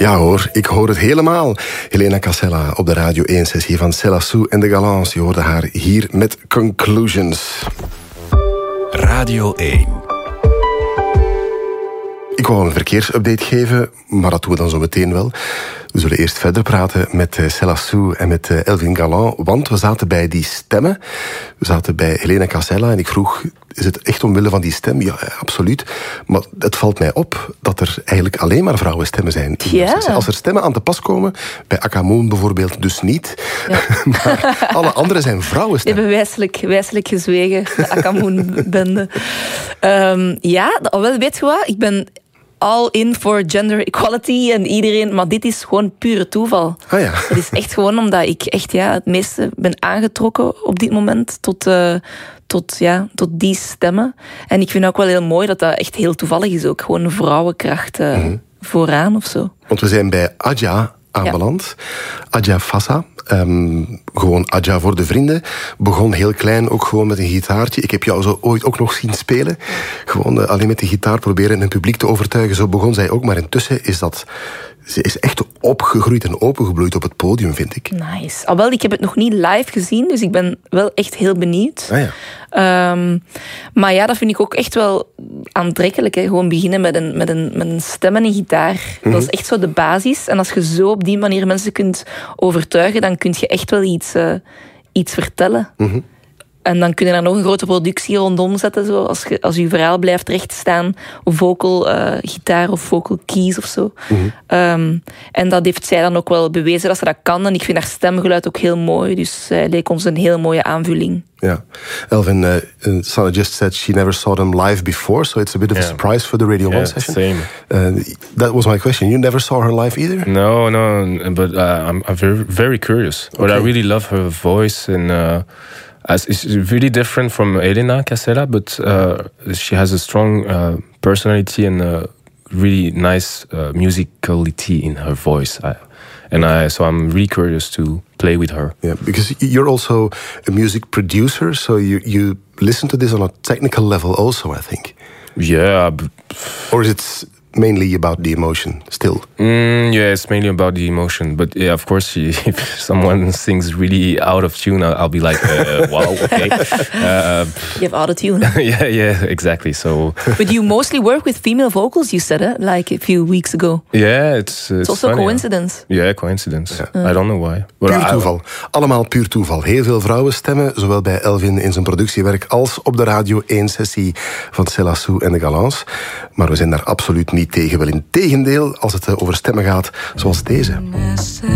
Ja hoor, ik hoor het helemaal. Helena Casella op de Radio 1-sessie van Céla Sou en de Galants. Je hoorde haar hier met Conclusions. Radio 1. Ik wou een verkeersupdate geven, maar dat doen we dan zo meteen wel. We zullen eerst verder praten met Céla Sou en met Elvin Gallant, want we zaten bij die stemmen. We zaten bij Helena Casella en ik vroeg, is het echt omwille van die stem? Ja, absoluut. Maar het valt mij op dat er eigenlijk alleen maar vrouwenstemmen zijn. Ja. Als er stemmen aan te pas komen, bij Akamoon bijvoorbeeld dus niet, ja. Maar alle andere zijn vrouwenstemmen. Die hebben wijselijk gezwegen, de Akamoon-bende. Wel, weet je wat? Ik ben all in for gender equality en iedereen, maar dit is gewoon pure toeval. Ah ja. Het is echt gewoon omdat ik echt het meeste ben aangetrokken op dit moment tot die stemmen. En ik vind ook wel heel mooi dat dat echt heel toevallig is ook. Gewoon vrouwenkracht vooraan of zo. Want we zijn bij Adja aanbeland. Ja. Adja Fassa. Gewoon Adja voor de vrienden. Begon heel klein, ook gewoon met een gitaartje. Ik heb jou zo ooit ook nog zien spelen. Gewoon alleen met die gitaar proberen een publiek te overtuigen. Zo begon zij ook. Maar intussen ze is echt opgegroeid en opengebloeid op het podium, vind ik. Nice. Ik heb het nog niet live gezien, dus ik ben wel echt heel benieuwd. Ah, ja. Maar ja, dat vind ik ook echt wel aantrekkelijk. Hè. Gewoon beginnen met een stem en een gitaar. Mm-hmm. Dat is echt zo de basis. En als je zo op die manier mensen kunt overtuigen, dan kun je echt wel iets vertellen. Mm-hmm. En dan kun je daar nog een grote productie rondom zetten, zo, als je verhaal blijft rechtstaan. Of vocal gitaar of vocal keys of zo. Mm-hmm. En dat heeft zij dan ook wel bewezen dat ze dat kan. En ik vind haar stemgeluid ook heel mooi. Dus zij leek ons een heel mooie aanvulling. Ja. Elvin, Sana just said she never saw them live before, so it's a bit of a surprise for the Radio 1 session. Same. That was my question. You never saw her live either? No, but I'm very, very curious. But I really love her voice and... it's really different from Helena Casella, but she has a strong personality and a really nice musicality in her voice. So I'm really curious to play with her. Yeah, because you're also a music producer, so you listen to this on a technical level also, I think. Yeah. Or is it mainly about the emotion still? Yeah, it's mainly about the emotion. But yeah, of course, if someone sings really out of tune, I'll be like, wow, okay. You have auto-tune. yeah, exactly. So. But you mostly work with female vocals, you said, like a few weeks ago. Yeah, it's also funny, coincidence. Yeah, coincidence. Yeah. I don't know why. Puur toeval. Allemaal puur toeval. Heel veel vrouwenstemmen, zowel bij Elvin in zijn productiewerk als op de Radio 1-sessie van Céla Sou en de Galants. Maar we zijn daar absoluut niet tegen. Wel in tegendeel als het over stemmen gaat, zoals deze.